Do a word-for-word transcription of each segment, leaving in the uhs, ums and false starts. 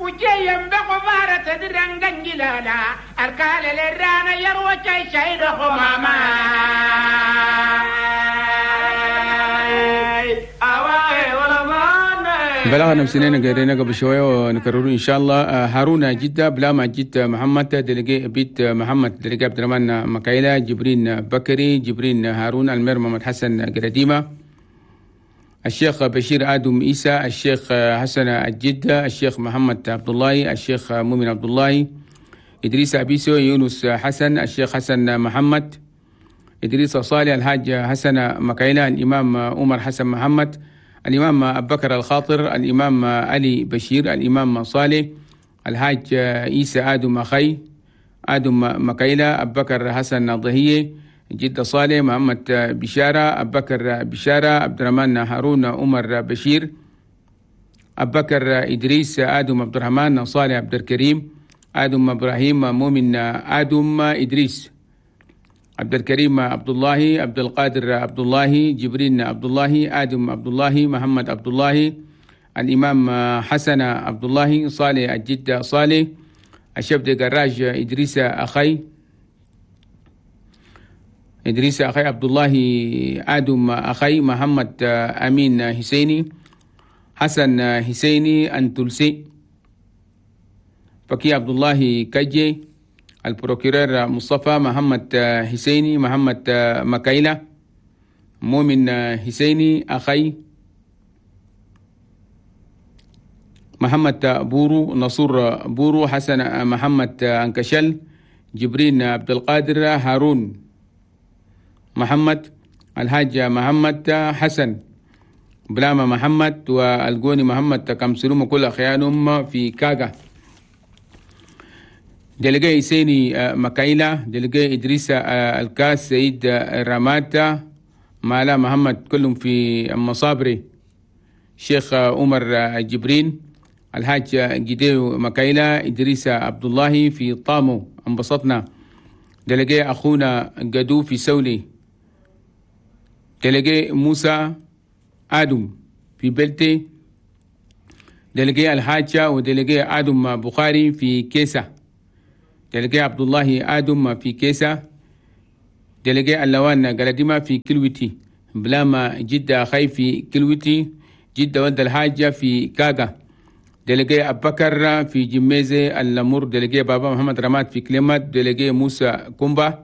وجيا بقفارة درنجن جلالا الكال للرانا يروى شي شيد خماما بلغنا مسنين قرينا قبل شوية ونكرروا إن شاء الله. هارون جدة بلاما جدة محمد دلقي بيت محمد دلقي عبد الرحمن مكايلة جبرين بكري جبرين هارون المير محمد حسن قرديمة الشيخ بشير آدم إيسى الشيخ حسن الجدة الشيخ محمد عبد الله الشيخ مؤمن عبد الله إدريس أبيسو يونس حسن الشيخ حسن محمد إدريس صالح الحاج حسن مكايلة الإمام عمر حسن محمد الإمام أبو بكر الخاطر الإمام علي بشير الإمام صالح الحاج عيسى آدم أخي آدم مكايلة أبو بكر حسن ضهية جدة صالح محمد بشارة أبو بكر بشارة عبد الرحمن هارون عمر بشير أبو بكر إدريس آدم عبد الرحمن صالح عبد الكريم آدم إبراهيم مؤمن آدم إدريس عبد الكريم عبد الله عبد القادر عبد الله جبرين عبد الله آدم عبد الله محمد عبد الله الإمام حسن عبد الله صالح الجدة صالح الشبد جراج إدريس أخي إدريس أخي عبد الله آدم أخي محمد أمين حسيني حسن حسيني أنتلسي فكي عبد الله كجي البروكيرور مصطفى محمد حسيني محمد مكايلة مؤمن حسيني أخي محمد بورو نصور بورو حسن محمد أنكشل جبرين عبد القادر هارون محمد الحاج محمد حسن بلامة محمد والقوني محمد كمسلوم كل أخيانهم في كاغا دلقي إسيني مكايلة دلقي إدريس الكاس سيد راماتا مالا محمد كلهم في مصابري شيخ عمر جبرين الحاج جديو مكايلة إدريس عبد الله في طامو انبسطنا دلقي أخونا قدو في سولي دلقي موسى آدم في بلتي دلقي الحاجة ودلقي آدم بخاري في كيسة دلقي عبد الله آدم في كيسة دلقي اللوان قرديمة في كلوتي بلاما جدة أخي في كلوتي جدة ولد الحاجة في كاغا دلقي أبو بكر في جميزة اللامور دلقي بابا محمد رمات في كلمات دلقي موسى كومبا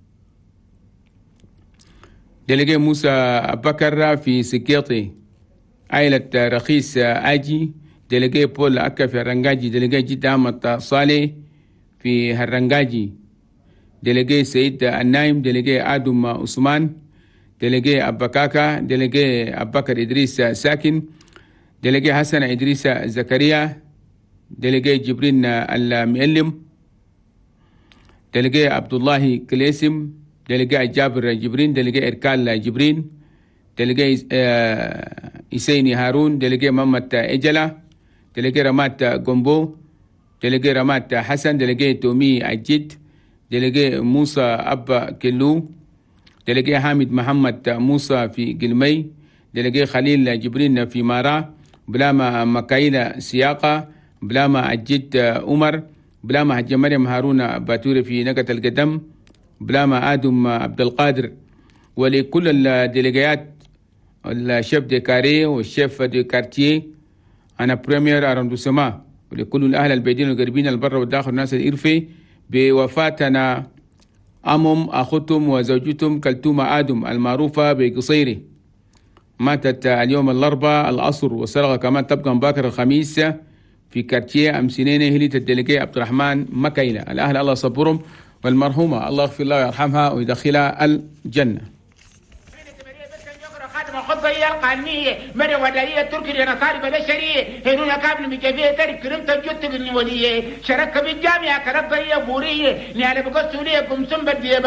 دلقي موسى أبو بكر في سكيطي عائلة رخيص آجي دلقي بول أكا في رنجاجي دلقي جدة أحمد صالح في هرنجاجي دلقي سيد النايم دلقي آدم عثمان دلقي أبكاكا دلقي أبكر إدريس ساكن دلقي حسن إدريس زكريا دلقي جبرين المعلم دلقي عبد الله كليسم دلقي جابر جبرين دلقي إركال جبرين دلقي إسيني هارون دلقي محمد إجلا دلقي رمات قنبو دلقي رمات حسن دلقي تومي عجيد دلقي موسى أبا كلو دلقي حامد محمد موسى في قلمي دلقي خليل جبرين في مارا بلاما مكايلة سياقة بلاما عجيد عمر بلاما حج مريم هارون باتوري في نقطة القدم بلاما آدم عبد القادر ولكل الدلقيات الشيف دي كاري والشيف دي كارتيه أنا بريمير أرندوسما ولكل الأهل البيدين القريبين البر والداخل الناس الإرفي بوفاتنا أمم أختم وزوجتم كلثوم آدم المعروفة بقصيري ماتت اليوم الأربعاء العصر وسرقة كمان تبقى باكر الخميس في كارتيه أمسينين هلية الدلقي عبد الرحمن مكايلة الأهل الله صبرهم والمرحومة الله يغفر الله ويرحمها ويدخلها الجنة. خطة القانية مرة ودائية تركي لنصاري بلشرية هنونا كابل مجابية تارك كرم تجوت بالنولية شرك بالجامعة كربية بورية نعلم بقصولية كمسن بديه